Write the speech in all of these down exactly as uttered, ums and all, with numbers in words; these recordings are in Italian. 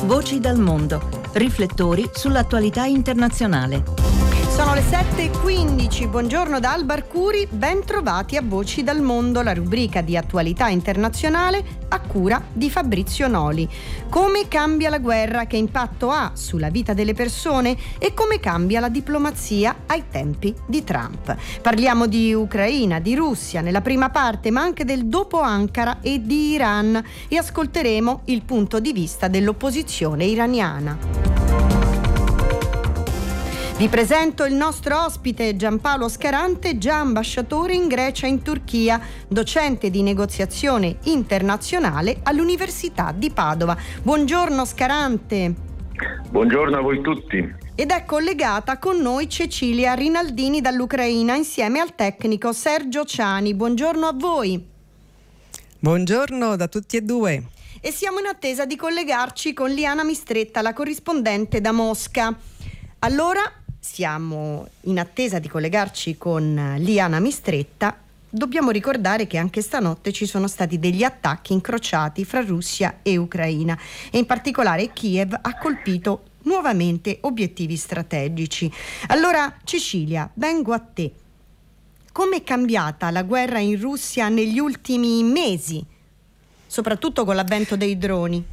Voci dal mondo. Riflettori sull'attualità internazionale. Sono le sette e quindici, buongiorno da Alba Arcuri, ben trovati a Voci dal Mondo, la rubrica di attualità internazionale a cura di Fabrizio Noli. Come cambia la guerra, che impatto ha sulla vita delle persone e come cambia la diplomazia ai tempi di Trump. Parliamo di Ucraina, di Russia nella prima parte, ma anche del dopo Ankara e di Iran, e ascolteremo il punto di vista dell'opposizione iraniana. Vi presento il nostro ospite Giampaolo Scarante, già ambasciatore in Grecia e in Turchia, docente di negoziazione internazionale all'Università di Padova. Buongiorno Scarante. Buongiorno a voi tutti. Ed è collegata con noi Cecilia Rinaldini dall'Ucraina insieme al tecnico Sergio Ciani. Buongiorno a voi. Buongiorno da tutti e due. E siamo in attesa di collegarci con Liana Mistretta, la corrispondente da Mosca. Allora, siamo in attesa di collegarci con Liana Mistretta. Dobbiamo ricordare che anche stanotte ci sono stati degli attacchi incrociati fra Russia e Ucraina e in particolare Kiev ha colpito nuovamente obiettivi strategici. Allora, Cecilia, vengo a te. Come è cambiata la guerra in Russia negli ultimi mesi, soprattutto con l'avvento dei droni?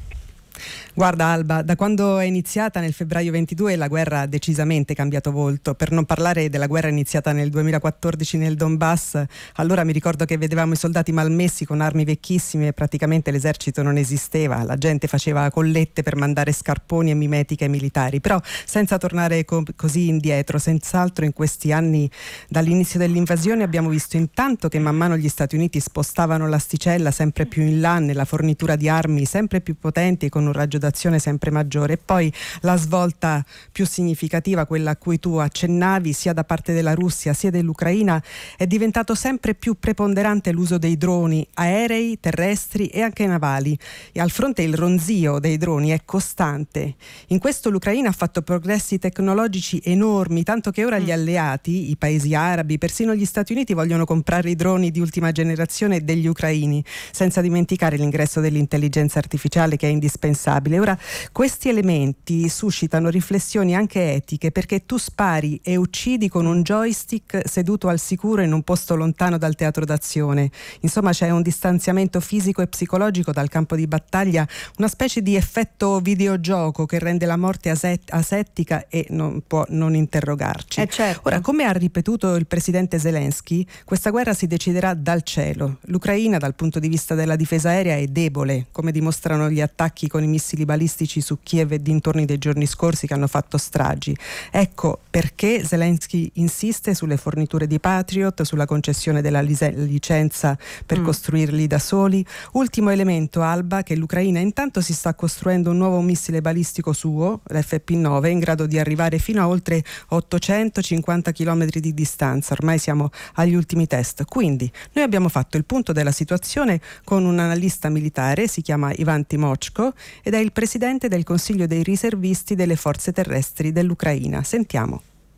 Guarda Alba, da quando è iniziata nel febbraio ventidue la guerra ha decisamente cambiato volto, per non parlare della guerra iniziata nel duemilaquattordici nel Donbass. Allora mi ricordo che vedevamo i soldati malmessi con armi vecchissime e praticamente l'esercito non esisteva, la gente faceva collette per mandare scarponi e mimetiche ai militari. Però senza tornare co- così indietro, senz'altro in questi anni dall'inizio dell'invasione abbiamo visto intanto che man mano gli Stati Uniti spostavano l'asticella sempre più in là nella fornitura di armi sempre più potenti e con un raggio d'azione sempre maggiore, e poi la svolta più significativa, quella a cui tu accennavi, sia da parte della Russia sia dell'Ucraina, è diventato sempre più preponderante l'uso dei droni aerei, terrestri e anche navali, e al fronte il ronzio dei droni è costante. In questo l'Ucraina ha fatto progressi tecnologici enormi, tanto che ora gli alleati, i paesi arabi, persino gli Stati Uniti vogliono comprare i droni di ultima generazione degli ucraini, senza dimenticare l'ingresso dell'intelligenza artificiale che è indispensabile. Ora, questi elementi suscitano riflessioni anche etiche, perché tu spari e uccidi con un joystick seduto al sicuro in un posto lontano dal teatro d'azione. Insomma, c'è un distanziamento fisico e psicologico dal campo di battaglia, una specie di effetto videogioco che rende la morte aset- asettica e non può non interrogarci. Eh certo. Ora, come ha ripetuto il presidente Zelensky, questa guerra si deciderà dal cielo. L'Ucraina, dal punto di vista della difesa aerea, è debole, come dimostrano gli attacchi con i missili balistici su Kiev e dintorni dei giorni scorsi che hanno fatto stragi. Ecco perché Zelensky insiste sulle forniture di Patriot, sulla concessione della lise- licenza per mm. costruirli da soli. Ultimo elemento, Alba, che l'Ucraina intanto si sta costruendo un nuovo missile balistico suo, l'F P nove, in grado di arrivare fino a oltre ottocentocinquanta chilometri di distanza. Ormai siamo agli ultimi test. Quindi noi abbiamo fatto il punto della situazione con un analista militare, si chiama Ivan Timochko ed è il presidente del Consiglio dei riservisti delle forze terrestri dell'Ucraina. Sentiamo.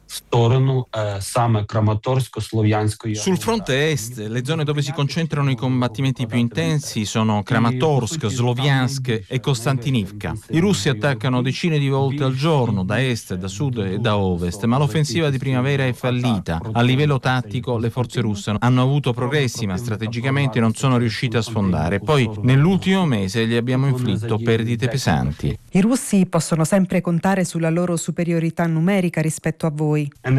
Sul fronte est, le zone dove si concentrano i combattimenti più intensi sono Kramatorsk, Sloviansk e Kostantinivka. I russi attaccano decine di volte al giorno, da est, da sud e da ovest, ma l'offensiva di primavera è fallita. A livello tattico le forze russe hanno avuto progressi, ma strategicamente non sono riuscite a sfondare. Poi, nell'ultimo mese, gli abbiamo inflitto perdite pesanti. I russi possono sempre contare sulla loro superiorità numerica rispetto a voi.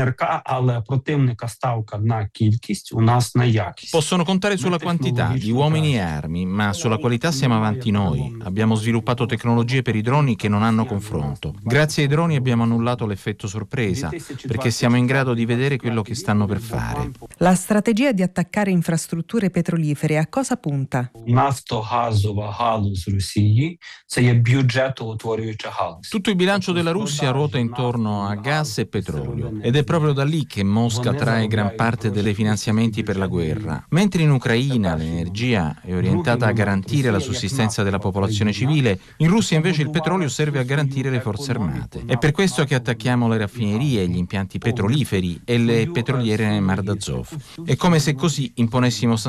Possono contare sulla quantità di uomini e armi, ma sulla qualità siamo avanti noi. Abbiamo sviluppato tecnologie per i droni che non hanno confronto. Grazie ai droni abbiamo annullato l'effetto sorpresa, perché siamo in grado di vedere quello che stanno per fare. La strategia di attaccare infrastrutture petrolifere a cosa punta? Tutto il bilancio della Russia ruota intorno a gas e petrolio. Ed è proprio da lì che Mosca trae gran parte dei finanziamenti per la guerra. Mentre in Ucraina l'energia è orientata a garantire la sussistenza della popolazione civile, in Russia invece il petrolio serve a garantire le forze armate. È per questo che attacchiamo le raffinerie, gli impianti petroliferi e le petroliere nel Mar d'Azov. È come se così imponessimo